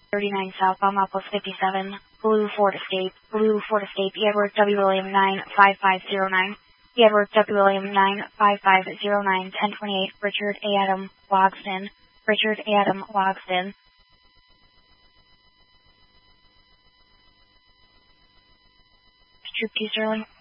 39 southbound Maples 57, Blue Ford Escape, Edward W. William 95509, Edward W. William 95509, 1028, Richard A. Adam Logston. Troop 2 Sterling.